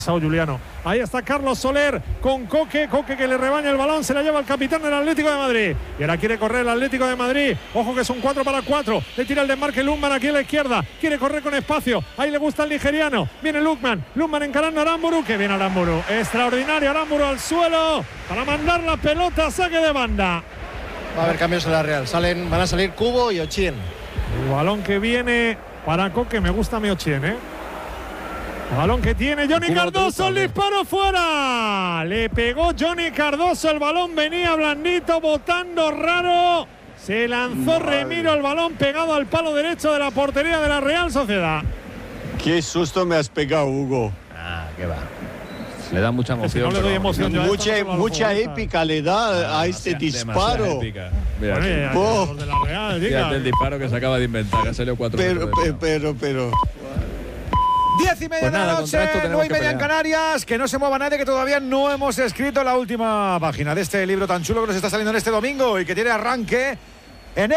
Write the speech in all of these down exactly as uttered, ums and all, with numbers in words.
Juliano. Ahí está Carlos Soler con Coque, Coque que le rebaña el balón, se la lleva el capitán del Atlético de Madrid. Y ahora quiere correr el Atlético de Madrid. Ojo que son cuatro para cuatro. Le tira el desmarque Lukman aquí a la izquierda. Quiere correr con espacio. Ahí le gusta el nigeriano. Viene Lukman. Lukman encarando a Aramburu. Que viene Aramburu. Extraordinario Aramburu al suelo para mandar la pelota. Saque de banda. Va a haber cambios en la Real. Salen, van a salir Cubo y Ochien. El balón que viene para Coque. Me gusta mi Ochien, ¿eh? Balón que tiene Johnny Cardoso, el disparo fuera. Le pegó Johnny Cardoso, el balón venía blandito, botando raro. Se lanzó Remiro, el balón pegado al palo derecho de la portería de la Real Sociedad. Qué susto me has pegado, Hugo. Ah, qué va. Le da mucha emoción. Si no le doy emoción yo mucha esto, no mucha épica le da ah, a este disparo. Mira, bueno, oh. de la Real, fíjate el disparo que se acaba de inventar, que salió cuatro Pero, pero, pero, pero. Diez y media Pues nada, de la noche, nueve y media en Canarias. Que no se mueva nadie, que todavía no hemos escrito la última página de este libro tan chulo que nos está saliendo en este domingo y que tiene arranque en el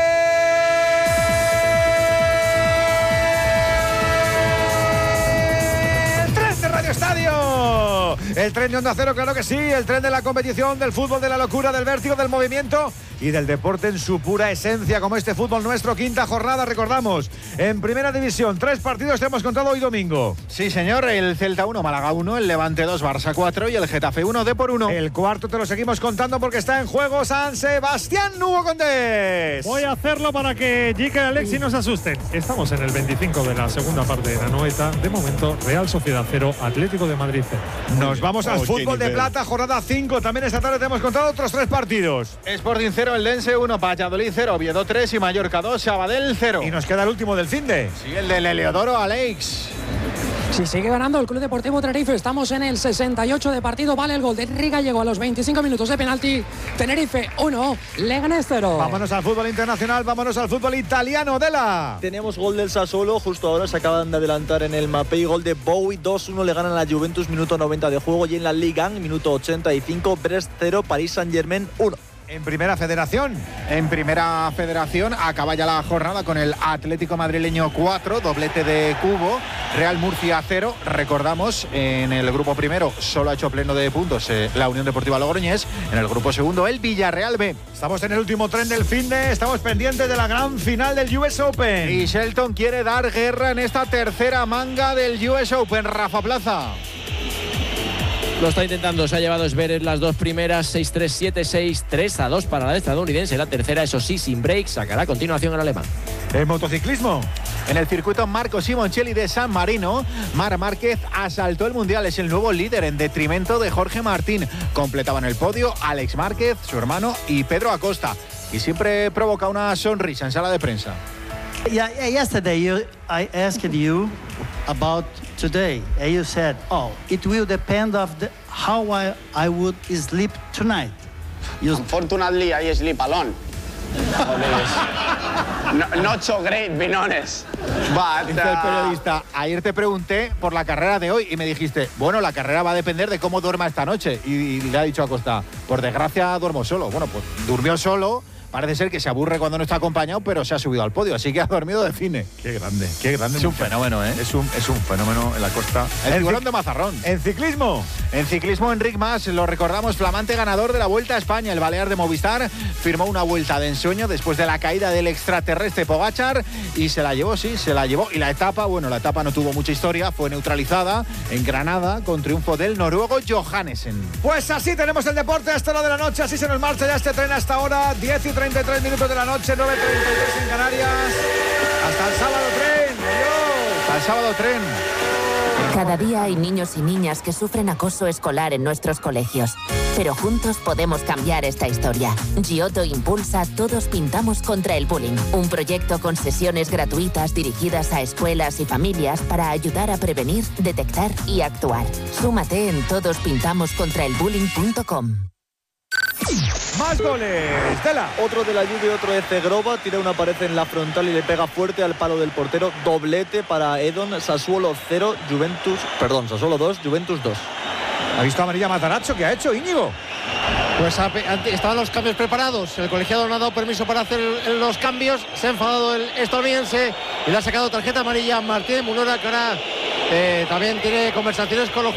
tren de Radio Estadio. El tren de Onda Cero, claro que sí. El tren de la competición, del fútbol, de la locura, del vértigo, del movimiento y del deporte en su pura esencia, como este fútbol nuestro. Quinta jornada, recordamos, en Primera División. Tres partidos te hemos contado hoy domingo. Sí, señor. El Celta uno, Málaga uno, el Levante dos, Barça cuatro y el Getafe uno, Depor uno. El cuarto te lo seguimos contando porque está en juego San Sebastián. Hugo Condés. Voy a hacerlo para que Jica y Alexi no se asusten. Estamos en el veinticinco de la segunda parte de la Noeta. De momento, Real Sociedad cero, Atlético de Madrid cero. Nos vamos al Oh, fútbol de plata, jornada cinco. También esta tarde te hemos contado otros tres partidos. Sporting cero, el Dense uno, Valladolid cero, Oviedo tres y Mallorca dos, Sabadell cero. Y nos queda el último del finde. Sí, el del Heliodoro, Alex. Si sigue ganando el Club Deportivo Tenerife, estamos en el sesenta y ocho de partido, vale el gol de Riga, llegó a los veinticinco minutos de penalti. Tenerife uno, Leganés cero. Vámonos al fútbol internacional, vámonos al fútbol italiano, Dela. Tenemos gol del Sassuolo, justo ahora se acaban de adelantar en el Mapei, gol de Bowie, dos uno le ganan a la Juventus, minuto noventa de juego, y en la Liga, minuto ochenta y cinco, Brest cero, Paris Saint-Germain uno. En Primera Federación. En Primera Federación acaba ya la jornada con el Atlético Madrileño cuatro, doblete de Cubo, Real Murcia cero. Recordamos, en el grupo primero solo ha hecho pleno de puntos eh, la Unión Deportiva Logroñés. En el grupo segundo, el Villarreal B. Estamos en el último tren del finde, estamos pendientes de la gran final del U S Open. Y Shelton quiere dar guerra en esta tercera manga del U S Open. Rafa Plaza. Lo está intentando, se ha llevado Zverev las dos primeras, seis tres, siete seis, tres a dos para la estadounidense. La tercera, eso sí, sin break, sacará a continuación el alemán. En motociclismo. En el circuito Marco Simoncelli de San Marino, Marc Márquez asaltó el Mundial, es el nuevo líder en detrimento de Jorge Martín. Completaban el podio Alex Márquez, su hermano y Pedro Acosta. Y siempre provoca una sonrisa en sala de prensa. Yeah, yesterday you, I asked you about today, and you said, "Oh, it will depend of the, how I, I would sleep tonight." You... Unfortunately, I sleep alone. no, not so great, being honest. But, Dice el periodista, ayer te pregunté por la carrera de hoy y me dijiste, bueno, la carrera va a depender de cómo duerma esta noche. Y, y le ha dicho Acosta, por desgracia duermo solo. Bueno, pues durmió solo. Parece ser que se aburre cuando no está acompañado, pero se ha subido al podio, así que ha dormido de cine. Qué grande, qué grande. Es un fenómeno, ¿eh? Es un, es un fenómeno en la costa. El tiburón de Mazarrón. En ciclismo. En ciclismo, Enric Mas, lo recordamos, flamante ganador de la Vuelta a España. El balear de Movistar firmó una vuelta de ensueño después de la caída del extraterrestre Pogačar y se la llevó, sí, se la llevó. Y la etapa, bueno, la etapa no tuvo mucha historia, fue neutralizada en Granada con triunfo del noruego Johannesen. Pues así tenemos el deporte hasta la de la noche, así se nos marcha ya este tren hasta ahora, diez y treinta y tres minutos de la noche, nueve y treinta y tres en Canarias. Hasta el sábado tren. Adiós. Hasta el sábado tren. Cada día hay niños y niñas que sufren acoso escolar en nuestros colegios. Pero juntos podemos cambiar esta historia. Giotto impulsa Todos Pintamos contra el Bullying, un proyecto con sesiones gratuitas dirigidas a escuelas y familias para ayudar a prevenir, detectar y actuar. Súmate en todos pintamos contra el bullying punto com. Más goles, Tela. Otro de la Juve, otro de Zegrova, tira una pared en la frontal y le pega fuerte al palo del portero. Doblete para Edon, Sassuolo cero, Juventus, perdón, Sassuolo dos, Juventus dos. ¿Ha visto amarilla Matarazzo? ¿Qué ha hecho, Íñigo? Pues estaban los cambios preparados, el colegiado no ha dado permiso para hacer los cambios, se ha enfadado el estadounidense y le ha sacado tarjeta amarilla a Martín Munora, que ahora Eh, también tiene conversaciones con los